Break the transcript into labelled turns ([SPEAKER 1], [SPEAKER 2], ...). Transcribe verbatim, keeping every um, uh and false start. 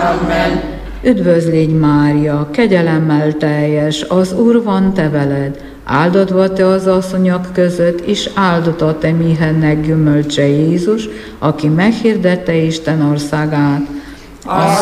[SPEAKER 1] Amen.
[SPEAKER 2] Üdvözlégy Mária, kegyelemmel teljes, az Úr van te veled, áldott vagy te az asszonyok között, és áldott a te méhednek gyümölcse Jézus, aki meghirdette Isten országát.